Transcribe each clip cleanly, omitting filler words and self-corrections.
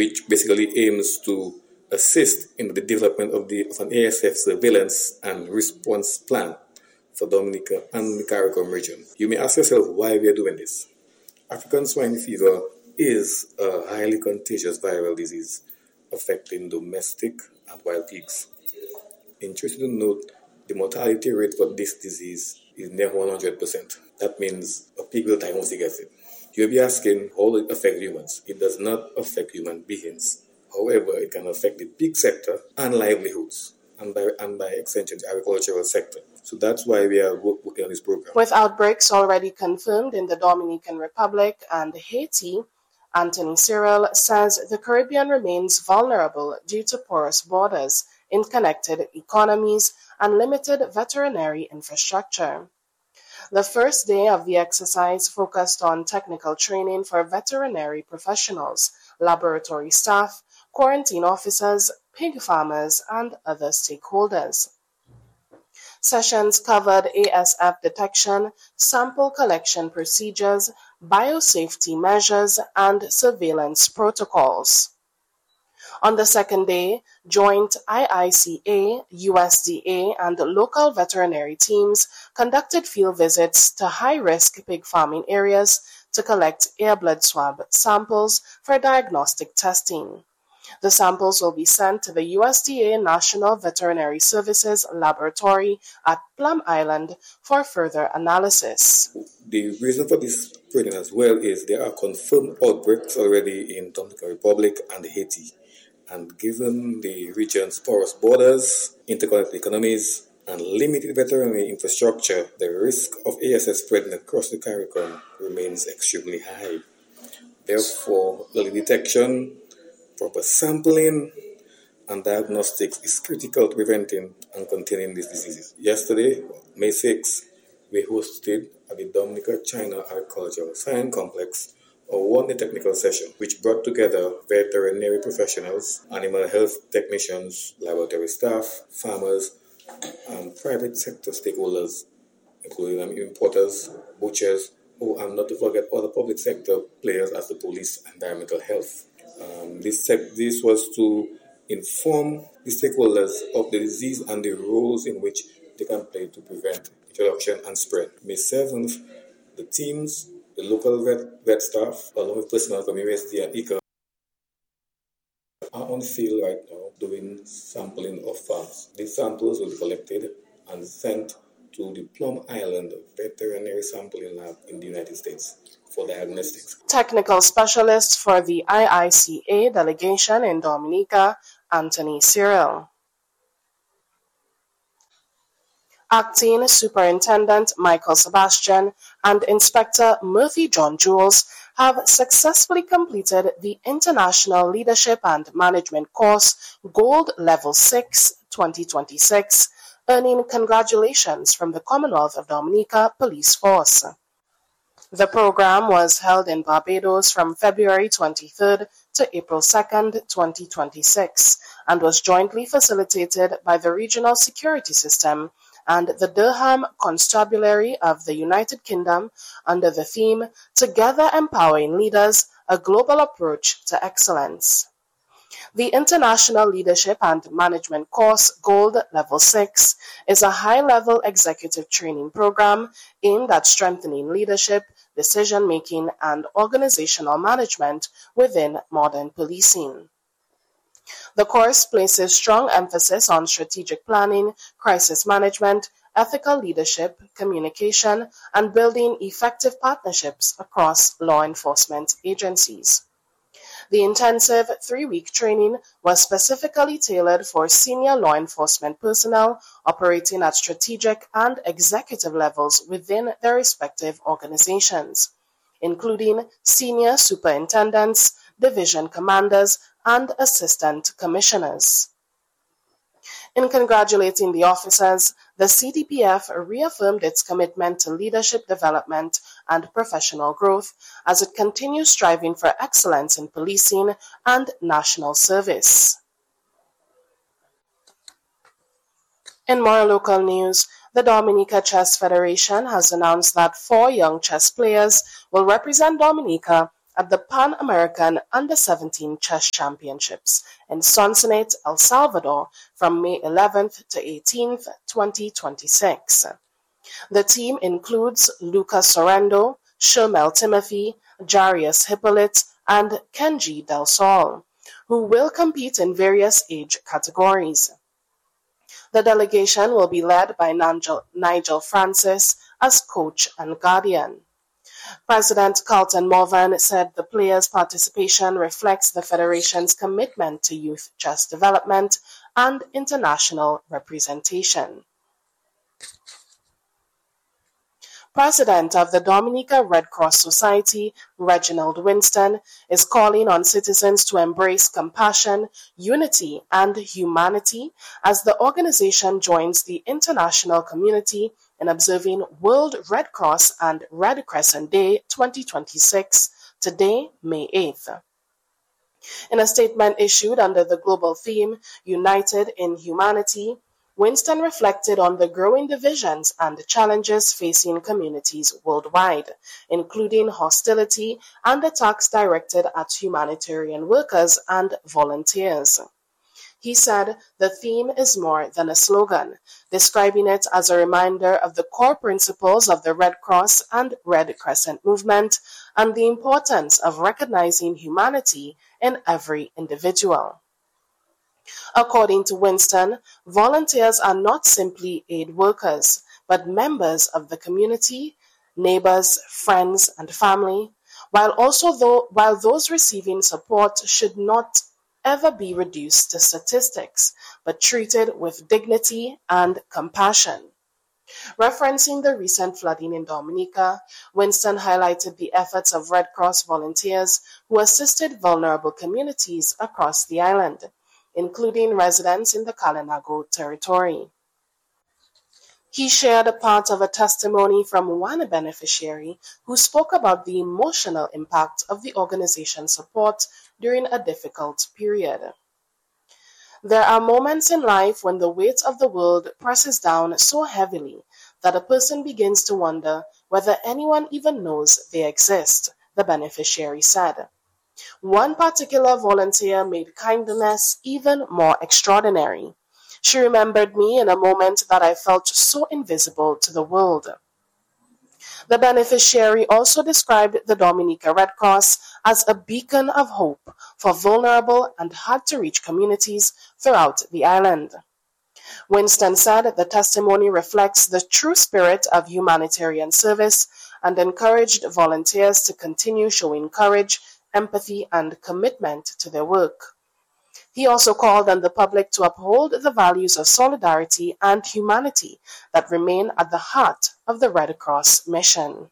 which basically aims to assist in the development of an ASF surveillance and response plan for Dominica and the CARICOM region. You may ask yourself why we are doing this. African swine fever is a highly contagious viral disease affecting domestic and wild pigs. Interesting to note, the mortality rate for this disease is near 100%. That means a pig will die once he gets it. You'll be asking how will it affect humans? It does not affect human beings. However, it can affect the pig sector and livelihoods, and by extension, the agricultural sector. So that's why we are working on this program. With outbreaks already confirmed in the Dominican Republic and Haiti, Anthony Cyril says the Caribbean remains vulnerable due to porous borders, interconnected economies, and limited veterinary infrastructure. The first day of the exercise focused on technical training for veterinary professionals, laboratory staff, quarantine officers, pig farmers, and other stakeholders. Sessions covered ASF detection, sample collection procedures, biosafety measures, and surveillance protocols. On the second day, joint IICA, USDA, and local veterinary teams conducted field visits to high-risk pig farming areas to collect air blood swab samples for diagnostic testing. The samples will be sent to the USDA National Veterinary Services Laboratory at Plum Island for further analysis. The reason for this training as well is there are confirmed outbreaks already in Dominican Republic and Haiti. And given the region's porous borders, interconnected economies, and limited veterinary infrastructure, the risk of ASF spreading across the CARICOM remains extremely high. Therefore, early detection, proper sampling, and diagnostics is critical to preventing and containing these diseases. Yesterday, May 6, we hosted at the Dominica China Agricultural Science Complex a one-day technical session which brought together veterinary professionals, animal health technicians, laboratory staff, farmers, and private sector stakeholders, including importers, butchers, and not to forget other public sector players as the police and environmental health. This was to inform the stakeholders of the disease and the roles in which they can play to prevent introduction and spread. May 7th, the teams, the local vet staff, along with personnel from USD and ICA, are on the field right now doing sampling of farms. These samples will be collected and sent to the Plum Island Veterinary Sampling Lab in the United States for diagnostics. Technical specialist for the IICA delegation in Dominica, Anthony Cyril. Acting Superintendent Michael Sebastian and Inspector Murphy John Jules have successfully completed the International Leadership and Management Course Gold Level 6 2026, earning congratulations from the Commonwealth of Dominica Police Force. The program was held in Barbados from February 23rd to April 2nd, 2026, and was jointly facilitated by the Regional Security System and the Durham Constabulary of the United Kingdom under the theme Together Empowering Leaders, a Global Approach to Excellence. The International Leadership and Management Course Gold Level 6 is a high-level executive training program aimed at strengthening leadership, decision-making, and organizational management within modern policing. The course places strong emphasis on strategic planning, crisis management, ethical leadership, communication, and building effective partnerships across law enforcement agencies. The intensive 3-week training was specifically tailored for senior law enforcement personnel operating at strategic and executive levels within their respective organizations, including senior superintendents, division commanders, and assistant commissioners. In congratulating the officers, the CDPF reaffirmed its commitment to leadership development and professional growth as it continues striving for excellence in policing and national service. In more local news, the Dominica Chess Federation has announced that 4 young chess players will represent Dominica at the Pan American Under-17 Chess Championships in Sonsonate, El Salvador from May 11th to 18th, 2026. The team includes Lucas Sorrendo, Shermel Timothy, Jarius Hippolyte, and Kenji Del Sol, who will compete in various age categories. The delegation will be led by Nigel Francis as coach and guardian. President Carlton Morvan said the players' participation reflects the Federation's commitment to youth chess development and international representation. President of the Dominica Red Cross Society, Reginald Winston, is calling on citizens to embrace compassion, unity, and humanity as the organization joins the international community in observing World Red Cross and Red Crescent Day 2026, today, May 8th. In a statement issued under the global theme, United in Humanity, Winston reflected on the growing divisions and challenges facing communities worldwide, including hostility and attacks directed at humanitarian workers and volunteers. He said the theme is more than a slogan, describing it as a reminder of the core principles of the Red Cross and Red Crescent movement and the importance of recognizing humanity in every individual. According to Winston, volunteers are not simply aid workers, but members of the community, neighbors, friends, and family, while those receiving support should not ever be reduced to statistics, but treated with dignity and compassion. Referencing the recent flooding in Dominica, Winston highlighted the efforts of Red Cross volunteers who assisted vulnerable communities across the island, including residents in the Kalinago territory. He shared a part of a testimony from one beneficiary who spoke about the emotional impact of the organization's support during a difficult period. There are moments in life when the weight of the world presses down so heavily that a person begins to wonder whether anyone even knows they exist, the beneficiary said. One particular volunteer made kindness even more extraordinary. She remembered me in a moment that I felt so invisible to the world. The beneficiary also described the Dominica Red Cross as a beacon of hope for vulnerable and hard-to-reach communities throughout the island. Winston said the testimony reflects the true spirit of humanitarian service and encouraged volunteers to continue showing courage, empathy, and commitment to their work. He also called on the public to uphold the values of solidarity and humanity that remain at the heart of the Red Cross mission.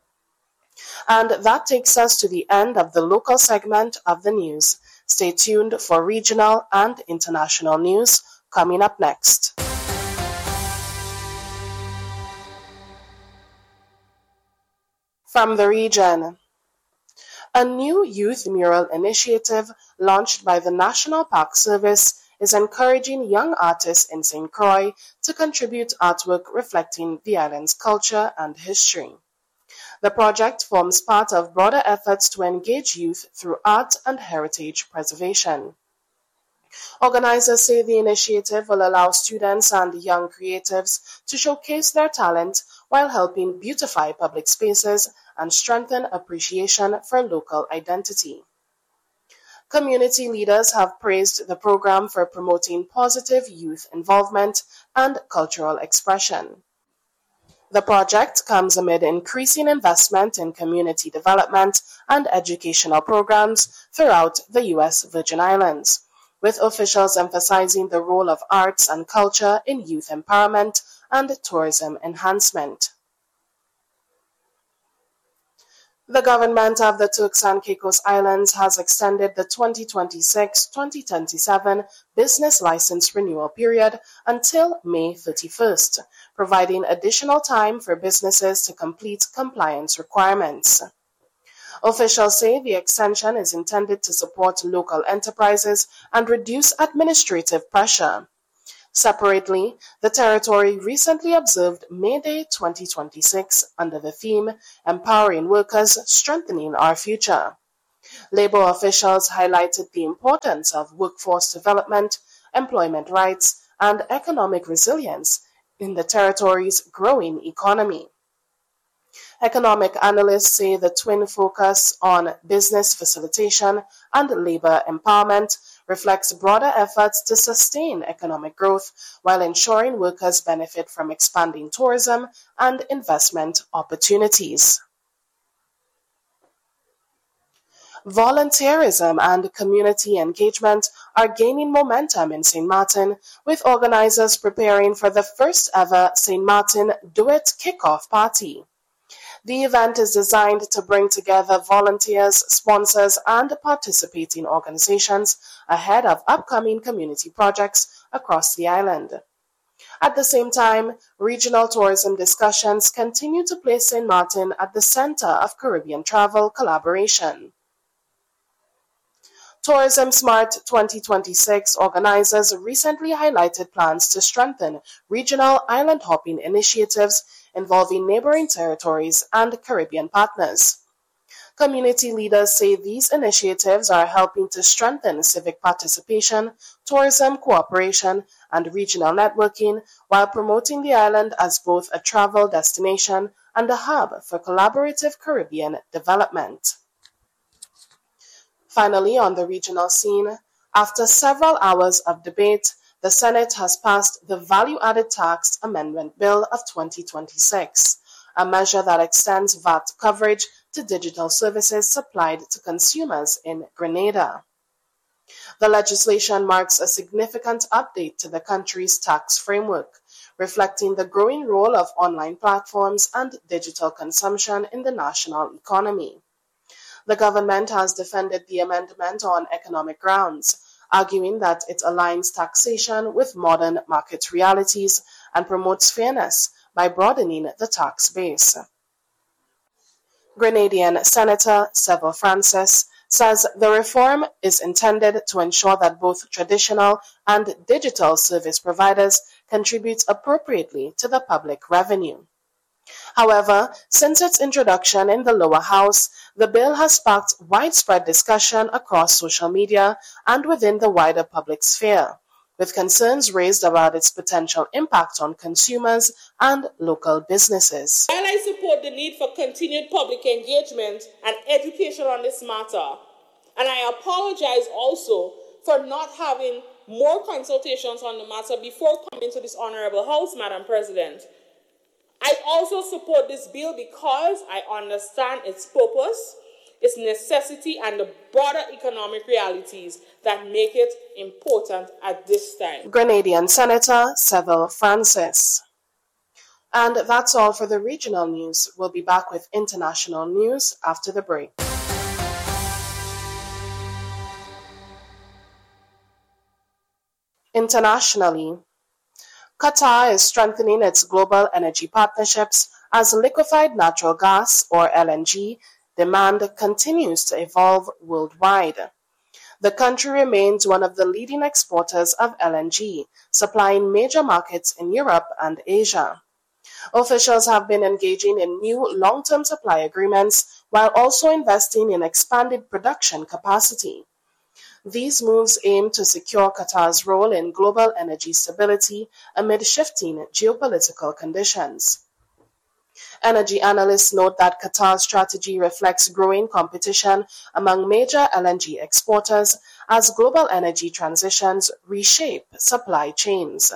And that takes us to the end of the local segment of the news. Stay tuned for regional and international news coming up next. From the region, a new youth mural initiative launched by the National Park Service is encouraging young artists in St. Croix to contribute artwork reflecting the island's culture and history. The project forms part of broader efforts to engage youth through art and heritage preservation. Organizers say the initiative will allow students and young creatives to showcase their talent while helping beautify public spaces and strengthen appreciation for local identity. Community leaders have praised the program for promoting positive youth involvement and cultural expression. The project comes amid increasing investment in community development and educational programs throughout the U.S. Virgin Islands, with officials emphasizing the role of arts and culture in youth empowerment and tourism enhancement. The government of the Turks and Caicos Islands has extended the 2026-2027 business license renewal period until May 31st, providing additional time for businesses to complete compliance requirements. Officials say the extension is intended to support local enterprises and reduce administrative pressure. Separately, the territory recently observed May Day 2026 under the theme Empowering Workers, Strengthening Our Future. Labor officials highlighted the importance of workforce development, employment rights, and economic resilience in the territory's growing economy. Economic analysts say the twin focus on business facilitation and labor empowerment reflects broader efforts to sustain economic growth while ensuring workers benefit from expanding tourism and investment opportunities. Volunteerism and community engagement are gaining momentum in St. Martin, with organizers preparing for the first ever St. Martin Do It Kickoff Party. The event is designed to bring together volunteers, sponsors, and participating organizations ahead of upcoming community projects across the island. At the same time, regional tourism discussions continue to place St. Martin at the center of Caribbean travel collaboration. Tourism Smart 2026 organizers recently highlighted plans to strengthen regional island hopping initiatives involving neighboring territories and Caribbean partners. Community leaders say these initiatives are helping to strengthen civic participation, tourism cooperation, and regional networking while promoting the island as both a travel destination and a hub for collaborative Caribbean development. Finally, on the regional scene, after several hours of debate, the Senate has passed the Value-Added Tax Amendment Bill of 2026, a measure that extends VAT coverage to digital services supplied to consumers in Grenada. The legislation marks a significant update to the country's tax framework, reflecting the growing role of online platforms and digital consumption in the national economy. The government has defended the amendment on economic grounds, arguing that it aligns taxation with modern market realities and promotes fairness by broadening the tax base. Grenadian Senator Seville Francis says the reform is intended to ensure that both traditional and digital service providers contribute appropriately to the public revenue. However, since its introduction in the lower house, the bill has sparked widespread discussion across social media and within the wider public sphere, with concerns raised about its potential impact on consumers and local businesses. While I support the need for continued public engagement and education on this matter, and I apologize also for not having more consultations on the matter before coming to this honorable house, Madam President, I also support this bill because I understand its purpose, its necessity, and the broader economic realities that make it important at this time. Grenadian Senator Seville Francis. And that's all for the regional news. We'll be back with international news after the break. Internationally, Qatar is strengthening its global energy partnerships as liquefied natural gas, or LNG, demand continues to evolve worldwide. The country remains one of the leading exporters of LNG, supplying major markets in Europe and Asia. Officials have been engaging in new long-term supply agreements while also investing in expanded production capacity. These moves aim to secure Qatar's role in global energy stability amid shifting geopolitical conditions. Energy analysts note that Qatar's strategy reflects growing competition among major LNG exporters as global energy transitions reshape supply chains.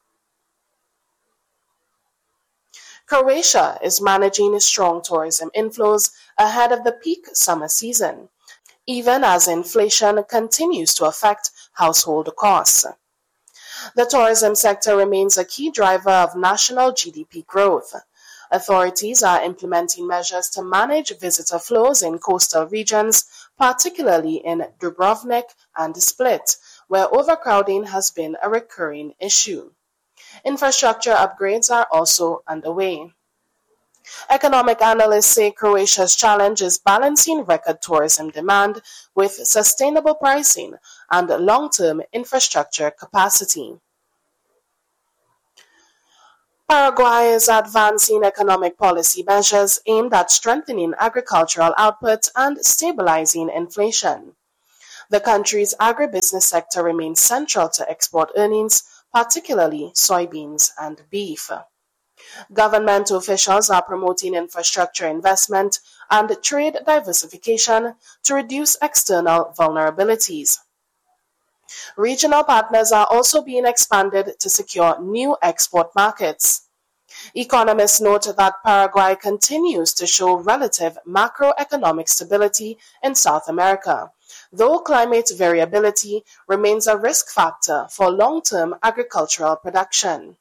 Croatia is managing strong tourism inflows ahead of the peak summer season, even as inflation continues to affect household costs. The tourism sector remains a key driver of national GDP growth. Authorities are implementing measures to manage visitor flows in coastal regions, particularly in Dubrovnik and Split, where overcrowding has been a recurring issue. Infrastructure upgrades are also underway. Economic analysts say Croatia's challenge is balancing record tourism demand with sustainable pricing and long-term infrastructure capacity. Paraguay is advancing economic policy measures aimed at strengthening agricultural output and stabilizing inflation. The country's agribusiness sector remains central to export earnings, particularly soybeans and beef. Government officials are promoting infrastructure investment and trade diversification to reduce external vulnerabilities. Regional partners are also being expanded to secure new export markets. Economists note that Paraguay continues to show relative macroeconomic stability in South America, though climate variability remains a risk factor for long-term agricultural production.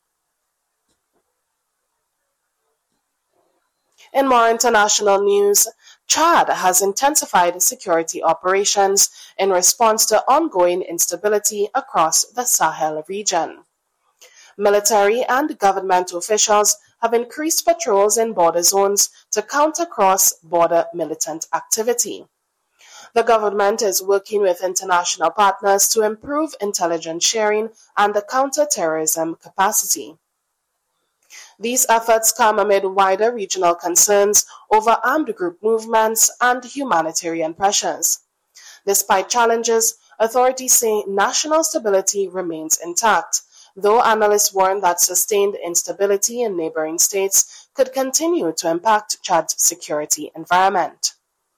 In more international news, Chad has intensified security operations in response to ongoing instability across the Sahel region. Military and government officials have increased patrols in border zones to counter cross-border militant activity. The government is working with international partners to improve intelligence sharing and the counter-terrorism capacity. These efforts come amid wider regional concerns over armed group movements and humanitarian pressures. Despite challenges, authorities say national stability remains intact, though analysts warn that sustained instability in neighboring states could continue to impact Chad's security environment.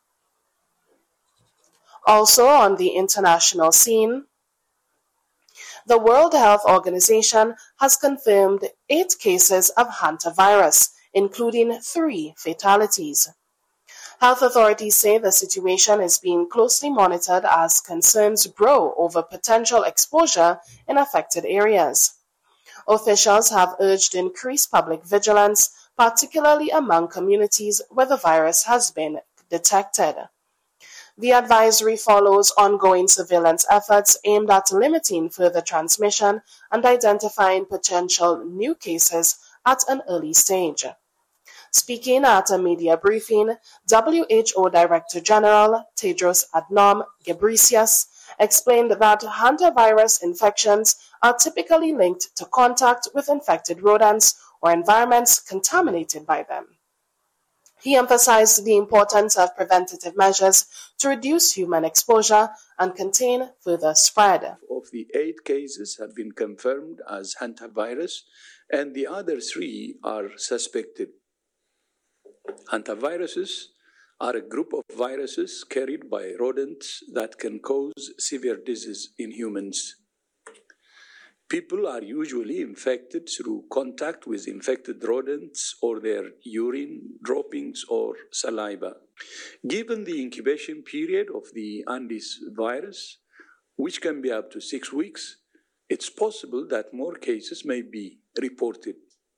Also on the international scene, the World Health Organization has confirmed 8 cases of hantavirus, including 3 fatalities. Health authorities say the situation is being closely monitored as concerns grow over potential exposure in affected areas. Officials have urged increased public vigilance, particularly among communities where the virus has been detected. The advisory follows ongoing surveillance efforts aimed at limiting further transmission and identifying potential new cases at an early stage. Speaking at a media briefing, WHO Director General Tedros Adhanom Ghebreyesus explained that hantavirus infections are typically linked to contact with infected rodents or environments contaminated by them. He emphasized the importance of preventative measures to reduce human exposure and contain further spread. Of the 8 cases have been confirmed as hantavirus, and the other 3 are suspected. Hantaviruses are a group of viruses carried by rodents that can cause severe disease in humans. People are usually infected through contact with infected rodents or their urine, droppings, or saliva. Given the incubation period of the Andes virus, which can be up to 6 weeks, it's possible that more cases may be reported.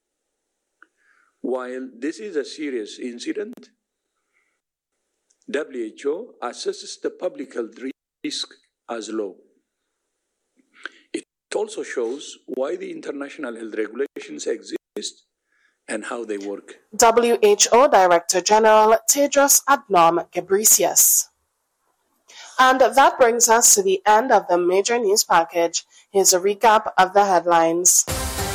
While this is a serious incident, WHO assesses the public health risk as low. It also shows why the international health regulations exist and how they work. WHO Director General Tedros Adhanom Ghebreyesus. And that brings us to the end of the major news package. Here's a recap of the headlines.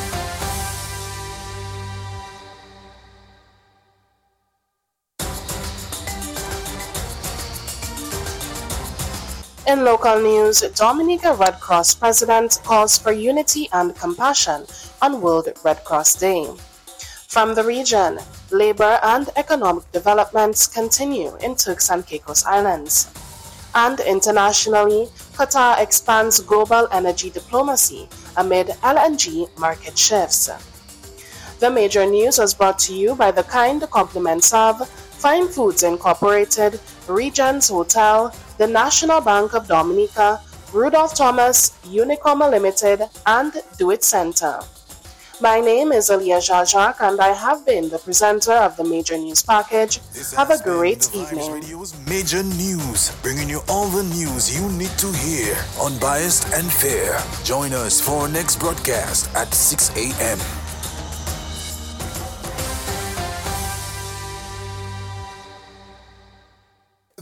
In local news, Dominica Red Cross President calls for unity and compassion on World Red Cross Day. From the region, labor and economic developments continue in Turks and Caicos Islands. And internationally, Qatar expands global energy diplomacy amid LNG market shifts. The major news was brought to you by the kind compliments of Fine Foods Incorporated, Regents Hotel, the National Bank of Dominica, Rudolph Thomas, Unicoma Limited, and Do It Center. My name is Aliyah Jajak, and I have been the presenter of the Major News Package. Have a great evening. Radio's Major News, bringing you all the news you need to hear, unbiased and fair. Join us for our next broadcast at 6 a.m.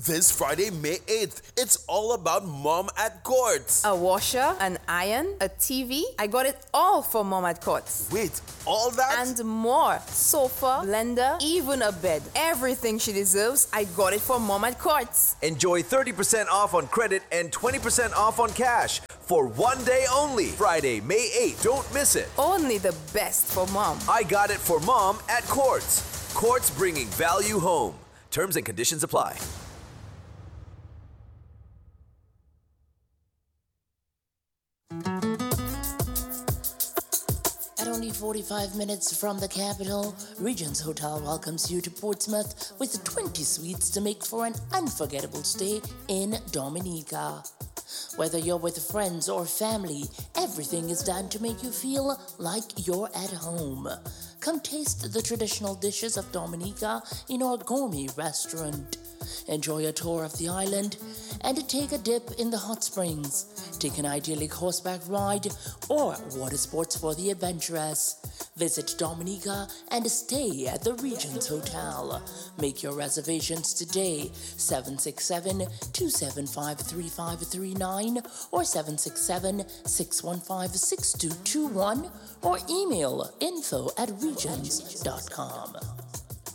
this Friday, May 8th. It's all about Mom at Courts. A washer, an iron, a TV. I got it all for Mom at Courts. Wait, all that? And more. Sofa, blender, even a bed. Everything she deserves, I got it for Mom at Courts. Enjoy 30% off on credit and 20% off on cash for one day only. Friday, May 8th. Don't miss it. Only the best for Mom. I got it for Mom at Courts. Courts, bringing value home. Terms and conditions apply. At only 45 minutes from the capital, Regents Hotel welcomes you to Portsmouth with 20 suites to make for an unforgettable stay in Dominica. Whether you're with friends or family, everything is done to make you feel like you're at home. Come taste the traditional dishes of Dominica in our gourmet restaurant. Enjoy a tour of the island and take a dip in the hot springs. Take an idyllic horseback ride or water sports for the adventurous. Visit Dominica and stay at the Regents Hotel. Make your reservations today, 767-275-3539 or 767-615-6221 or email info@regents.com.